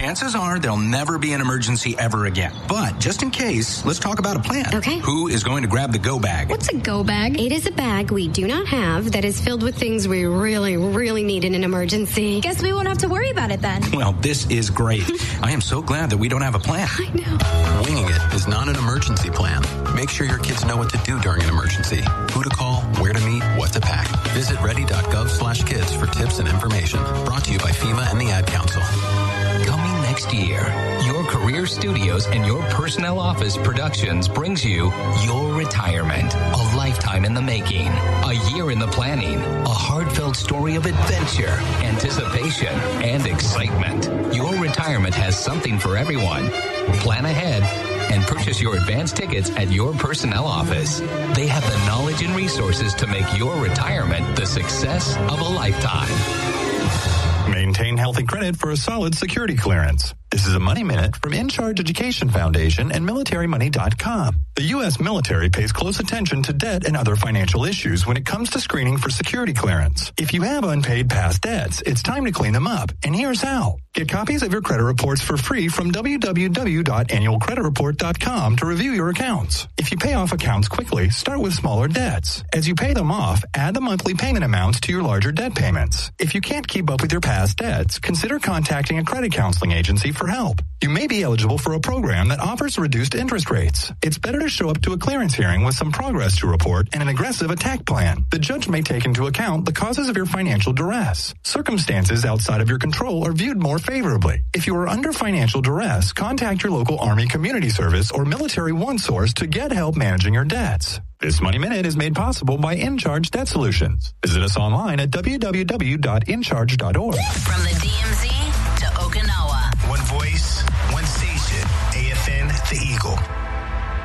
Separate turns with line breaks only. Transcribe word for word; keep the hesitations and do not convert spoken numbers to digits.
Chances are there'll never be an emergency ever again. But just in case, let's talk about a plan.
Okay.
Who is going to grab the go bag?
What's a go bag? It is a bag we do not have that is filled with things we really, really need in an emergency.
Guess we won't have to worry about it then.
Well, this is great. I am so glad that we don't have a plan.
I know.
Winging it is not an emergency plan. Make sure your kids know what to do during an emergency. Who to call, where to meet, what to pack. Visit ready.gov slash kids for tips and information. Brought to you by FEMA and the Ad Council.
Coming next year, Your Career Studios and Your Personnel Office Productions brings you Your Retirement, a lifetime in the making, a year in the planning, a heartfelt story of adventure, anticipation, and excitement. Your Retirement has something for everyone. Plan ahead and purchase your advance tickets at Your Personnel Office. They have the knowledge and resources to make your retirement the success of a lifetime.
Maintain healthy credit for a solid security clearance. This is a Money Minute from In Charge Education Foundation and military money dot com. The U S military pays close attention to debt and other financial issues when it comes to screening for security clearance. If you have unpaid past debts, it's time to clean them up, and here's how. Get copies of your credit reports for free from w w w dot annual credit report dot com to review your accounts. If you pay off accounts quickly, start with smaller debts. As you pay them off, add the monthly payment amounts to your larger debt payments. If you can't keep up with your past debts, consider contacting a credit counseling agency for help. You may be eligible for a program that offers reduced interest rates. It's better to show up to a clearance hearing with some progress to report and an aggressive attack plan. The judge may take into account the causes of your financial duress. Circumstances outside of your control are viewed more favorably. If you are under financial duress, contact your local Army Community Service or Military One Source to get help managing your debts. This Money Minute is made possible by In Charge Debt Solutions. Visit us online at w w w dot in charge dot org.
From the